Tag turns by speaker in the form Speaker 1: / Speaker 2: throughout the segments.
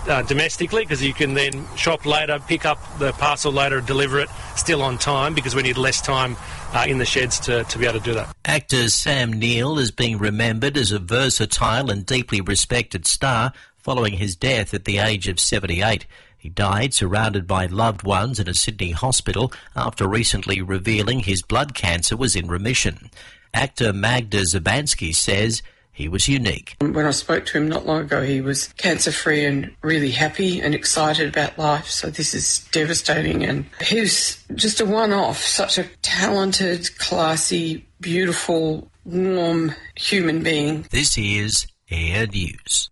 Speaker 1: domestically, because you can then shop later, pick up the parcel later, deliver it still on time, because we need less time in the sheds to be able to do that.
Speaker 2: Actor Sam Neill is being remembered as a versatile and deeply respected star following his death at the age of 78. He died surrounded by loved ones in a Sydney hospital after recently revealing his blood cancer was in remission. Actor Magda Zabansky says he was unique.
Speaker 3: When I spoke to him not long ago, he was cancer-free and really happy and excited about life, so this is devastating. And he was just a one-off, such a talented, classy, beautiful, warm human being.
Speaker 2: This is Air News.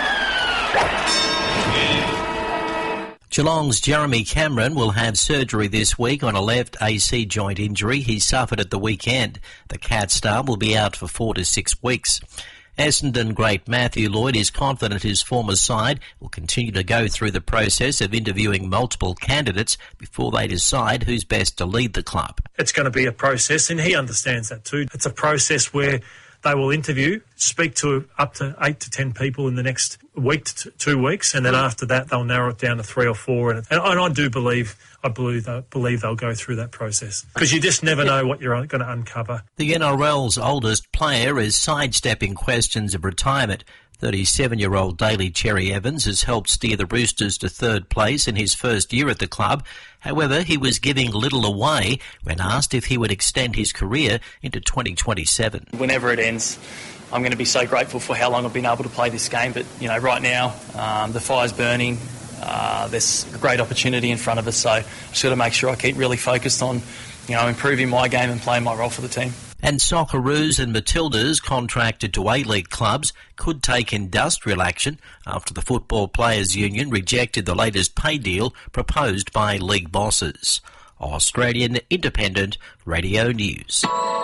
Speaker 2: Geelong's Jeremy Cameron will have surgery this week on a left AC joint injury he suffered at the weekend. The Cat star will be out for 4 to 6 weeks. Essendon great Matthew Lloyd is confident his former side will continue to go through the process of interviewing multiple candidates before they decide who's best to lead the club.
Speaker 4: It's going to be a process, and he understands that too. It's a process where they will interview, speak to up to 8 to 10 people in the next week to 2 weeks, and then after that they'll narrow it down to 3 or 4. And I do believe they'll go through that process, because you just never know what you're going to uncover.
Speaker 2: The NRL's oldest player is sidestepping questions of retirement. 37-year-old Daly Cherry Evans has helped steer the Roosters to third place in his first year at the club. However, he was giving little away when asked if he would extend his career into 2027.
Speaker 5: Whenever it ends, I'm going to be so grateful for how long I've been able to play this game. But, right now, the fire's burning. There's a great opportunity in front of us. So I've just got to make sure I keep really focused on, improving my game and playing my role for the team.
Speaker 2: And Socceroos and Matildas contracted to A-League clubs could take industrial action after the Football Players Union rejected the latest pay deal proposed by league bosses. Australian Independent Radio News.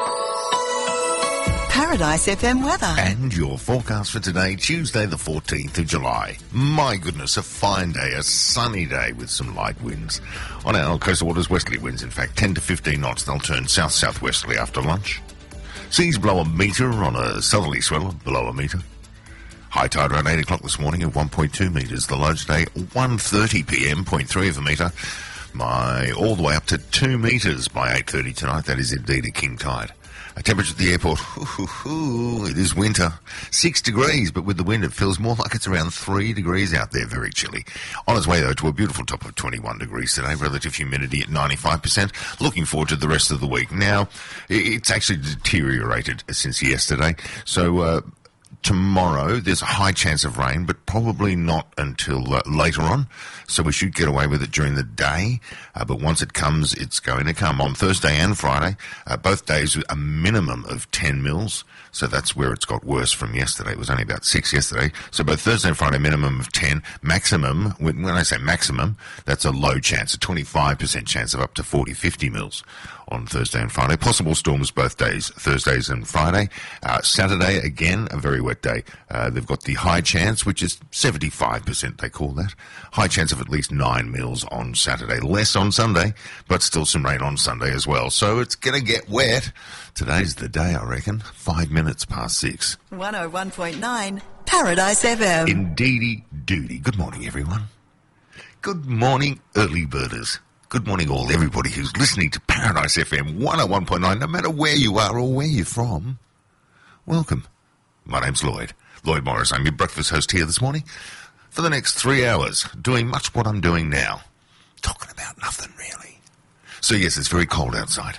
Speaker 6: Paradise FM weather.
Speaker 7: And your forecast for today, Tuesday the 14th of July. My goodness, a fine day, a sunny day with some light winds. On our coastal waters, westerly winds, in fact, 10 to 15 knots. They'll turn south-southwesterly after lunch. Seas below a metre on a southerly swell below a metre. High tide around 8 o'clock this morning of 1.2 metres. The low today, 1:30 p.m, 0.3 of a metre. All the way up to 2 metres by 8:30 tonight. That is indeed a king tide. A temperature at the airport, it is winter. 6 degrees, but with the wind it feels more like it's around 3 degrees out there, very chilly. On its way, though, to a beautiful top of 21 degrees today, relative humidity at 95%. Looking forward to the rest of the week. Now, it's actually deteriorated since yesterday, so tomorrow there's a high chance of rain, but probably not until later on. So we should get away with it during the day. But once it comes, it's going to come on Thursday and Friday. Both days with a minimum of 10 mils. So that's where it's got worse from yesterday. It was only about 6 yesterday. So both Thursday and Friday, minimum of 10. Maximum, when I say maximum, that's a low chance, a 25% chance of up to 40, 50 mils on Thursday and Friday. Possible storms both days, Thursdays and Friday. Saturday, again, a very wet day. They've got the high chance, which is 75%, they call that. High chance of at least 9 mils on Saturday. Less on Sunday, but still some rain on Sunday as well. So it's going to get wet. Today's the day, I reckon. 5 minutes past 6.
Speaker 6: 101.9 Paradise FM.
Speaker 7: Indeedy doody. Good morning, everyone. Good morning, early birders. Good morning, everybody who's listening to Paradise FM 101.9, no matter where you are or where you're from. Welcome. My name's Lloyd Morris. I'm your breakfast host here this morning for the next 3 hours, doing much what I'm doing now. Talking about nothing, really. So, yes, it's very cold outside.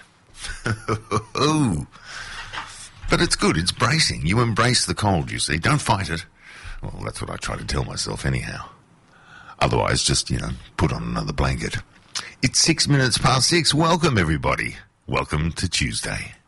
Speaker 7: But it's good. It's bracing. You embrace the cold, you see. Don't fight it. Well, that's what I try to tell myself anyhow. Otherwise, just, put on another blanket. It's 6 minutes past 6. Welcome, everybody. Welcome to Tuesday.